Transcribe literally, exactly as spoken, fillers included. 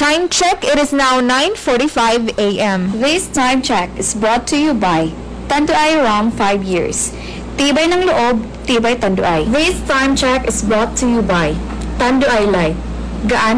Time check, it is now nine forty-five a m This time check is brought to you by Tanduay Rom five years. Tibay ng loob, tibay Tanduay. This time check is brought to you by Tanduay Light. Gaan